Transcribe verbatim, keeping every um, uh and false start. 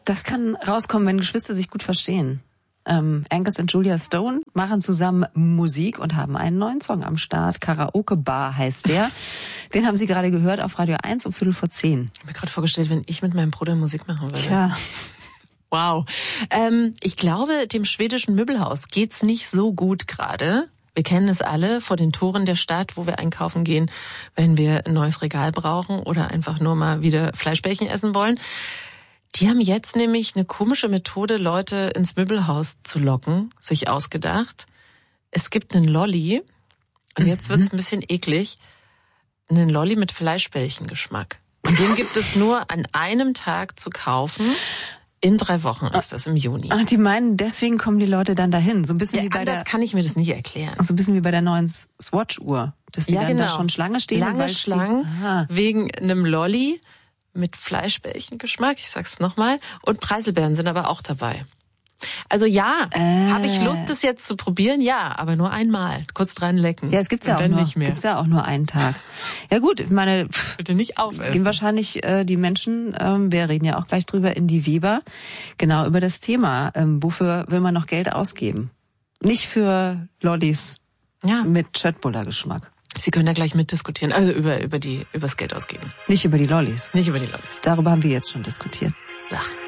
Das kann rauskommen, wenn Geschwister sich gut verstehen. Ähm, Angus und Julia Stone machen zusammen Musik und haben einen neuen Song am Start. Karaoke Bar heißt der. Den haben Sie gerade gehört auf Radio eins um Viertel vor zehn. Ich habe mir gerade vorgestellt, wenn ich mit meinem Bruder Musik machen würde. Tja. Wow. Ähm, ich glaube, dem schwedischen Möbelhaus geht's nicht so gut gerade. Wir kennen es alle vor den Toren der Stadt, wo wir einkaufen gehen, wenn wir ein neues Regal brauchen oder einfach nur mal wieder Fleischbällchen essen wollen. Die haben jetzt nämlich eine komische Methode, Leute ins Möbelhaus zu locken, sich ausgedacht. Es gibt einen Lolli, und jetzt wird's ein bisschen eklig, einen Lolli mit Fleischbällchengeschmack. Und den gibt es nur an einem Tag zu kaufen. In drei Wochen ist das, im Juni. Ach, die meinen, deswegen kommen die Leute dann dahin. So ein bisschen Ja, wie bei anders der, kann ich mir das nicht erklären. so ein bisschen wie bei der neuen Swatch-Uhr. Dass die Ja, dann genau. da schon Schlange stehen. Lange weil Schlangen die, aha. wegen einem Lolli mit Fleischbällchengeschmack, ich sag's nochmal, und Preiselbeeren sind aber auch dabei. Also ja, Äh. habe ich Lust, das jetzt zu probieren? Ja, aber nur einmal. Kurz dran lecken. Ja, es gibt's ja und auch dann nur, nicht mehr. gibt's ja auch nur einen Tag. Ja gut, ich meine, pff, Bitte nicht aufessen. gehen wahrscheinlich äh, die Menschen, ähm, wir reden ja auch gleich drüber, in die Weber, genau über das Thema. Ähm, wofür will man noch Geld ausgeben? Nicht für Lollis Ja. mit Schöttbuller-Geschmack. Sie können ja gleich mitdiskutieren, also über über die übers Geld ausgeben. Nicht über die Lollis. Nicht über die Lollis. Darüber haben wir jetzt schon diskutiert. Ach.